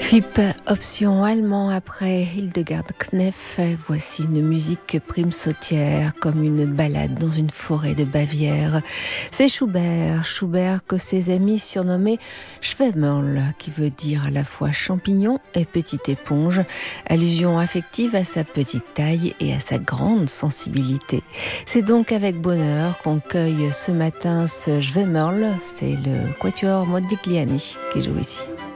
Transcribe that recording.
FIP, option allemand après Hildegard Knef. Voici une musique prime sautière comme une balade dans une forêt de Bavière. C'est Schubert que ses amis surnommaient Schwemmel, qui veut dire à la fois champignon et petite éponge, allusion affective à sa petite taille et à sa grande sensibilité. C'est donc avec bonheur qu'on cueille ce matin ce Schwemmel, c'est le quatuor Modigliani qui joue ici.